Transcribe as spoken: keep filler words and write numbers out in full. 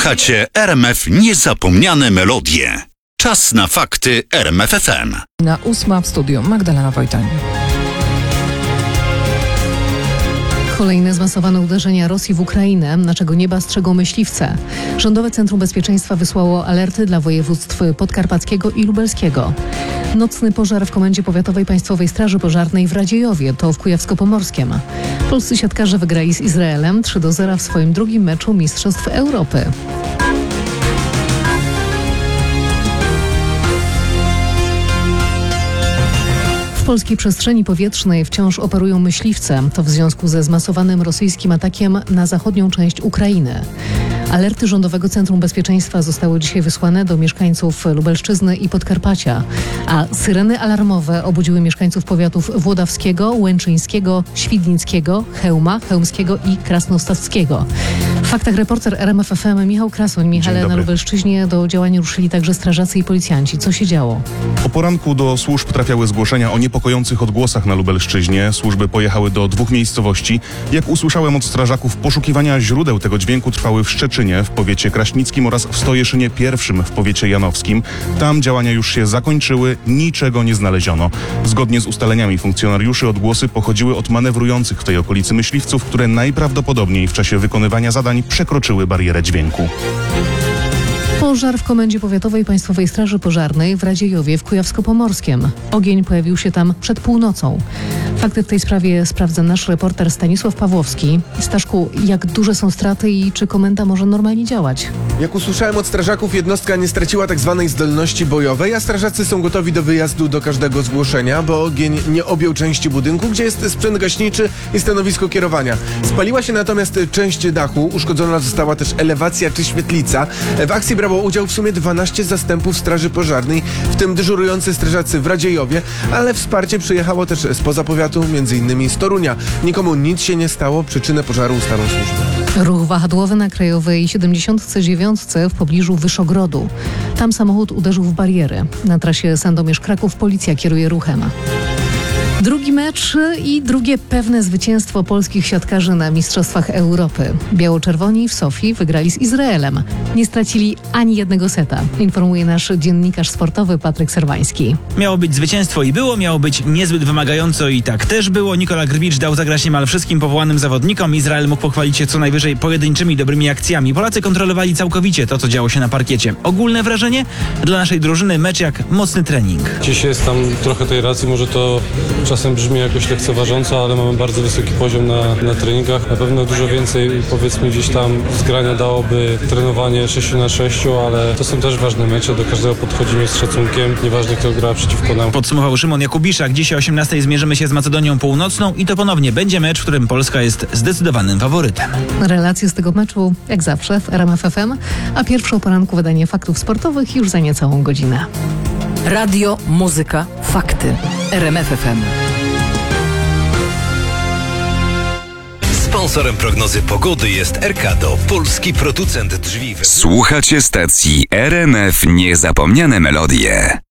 Słuchacie R M F Niezapomniane Melodie. Czas na fakty R M F F M. Na ósma w studiu Magdalena Wojtani. Kolejne zmasowane uderzenia Rosji w Ukrainę, naszego nieba strzegą myśliwce. Rządowe Centrum Bezpieczeństwa wysłało alerty dla województw podkarpackiego i lubelskiego. Nocny pożar w Komendzie Powiatowej Państwowej Straży Pożarnej w Radziejowie, to w Kujawsko-Pomorskiem. Polscy siatkarze wygrali z Izraelem trzy do zera w swoim drugim meczu Mistrzostw Europy. W polskiej przestrzeni powietrznej wciąż operują myśliwce. To w związku ze zmasowanym rosyjskim atakiem na zachodnią część Ukrainy. Alerty Rządowego Centrum Bezpieczeństwa zostały dzisiaj wysłane do mieszkańców Lubelszczyzny i Podkarpacia, a syreny alarmowe obudziły mieszkańców powiatów włodawskiego, łęczyńskiego, świdnickiego, Chełma, chełmskiego i krasnostawskiego. W faktach reporter R M F F M Michał Krasoń. Michale, na Lubelszczyźnie do działania ruszyli także strażacy i policjanci. Co się działo? O poranku do służb trafiały zgłoszenia o niepokojących odgłosach na Lubelszczyźnie. Służby pojechały do dwóch miejscowości. Jak usłyszałem od strażaków, poszukiwania źródeł tego dźwięku trwały w Szczeczynie, w powiecie kraśnickim oraz w Stojeszynie Pierwszym w powiecie janowskim. Tam działania już się zakończyły, niczego nie znaleziono. Zgodnie z ustaleniami funkcjonariuszy odgłosy pochodziły od manewrujących w tej okolicy myśliwców, które najprawdopodobniej w czasie wykonywania zadań przekroczyły barierę dźwięku. Pożar w Komendzie Powiatowej Państwowej Straży Pożarnej w Radziejowie w Kujawsko-Pomorskiem. Ogień pojawił się tam przed północą. Fakty w tej sprawie sprawdza nasz reporter Stanisław Pawłowski. Staszku, jak duże są straty i czy komenda może normalnie działać? Jak usłyszałem od strażaków, jednostka nie straciła tak zwanej zdolności bojowej, a strażacy są gotowi do wyjazdu do każdego zgłoszenia, bo ogień nie objął części budynku, gdzie jest sprzęt gaśniczy i stanowisko kierowania. Spaliła się natomiast część dachu, uszkodzona została też elewacja czy świetlica. W akcji brało udział w sumie dwanaście zastępów straży pożarnej, w tym dyżurujący strażacy w Radziejowie, ale wsparcie przyjechało też spoza powiatu, między innymi z Torunia. Nikomu nic się nie stało, przyczynę pożaru ustalą służby. Ruch wahadłowy na Krajowej siedemdziesiąt dziewięć w pobliżu Wyszogrodu. Tam samochód uderzył w bariery. Na trasie Sandomierz-Kraków policja kieruje ruchem. Drugi mecz i drugie pewne zwycięstwo polskich siatkarzy na Mistrzostwach Europy. Biało-czerwoni w Sofii wygrali z Izraelem. Nie stracili ani jednego seta, informuje nasz dziennikarz sportowy Patryk Serwański. Miało być zwycięstwo i było, miało być niezbyt wymagająco i tak też było. Nikola Grbić dał zagrać niemal wszystkim powołanym zawodnikom. Izrael mógł pochwalić się co najwyżej pojedynczymi dobrymi akcjami. Polacy kontrolowali całkowicie to, co działo się na parkiecie. Ogólne wrażenie? Dla naszej drużyny mecz jak mocny trening. Dziś jest tam trochę tej racji, może to czasem brzmi jakoś lekceważąco, ale mamy bardzo wysoki poziom na, na treningach. Na pewno dużo więcej, powiedzmy, gdzieś tam zgrania dałoby trenowanie sześć na sześć, ale to są też ważne mecze, do każdego podchodzimy z szacunkiem, nieważne kto gra przeciwko nam. Podsumował Szymon Jakubiszak. Dziś o osiemnastej zmierzymy się z Macedonią Północną i to ponownie będzie mecz, w którym Polska jest zdecydowanym faworytem. Relacje z tego meczu, jak zawsze, w R M F F M, a pierwsze o poranku wydanie faktów sportowych już za niecałą godzinę. Radio, muzyka, fakty. R M F F M. Sponsorem prognozy pogody jest Erkado, polski producent drzwi. Słuchacie stacji R M F Niezapomniane Melodie.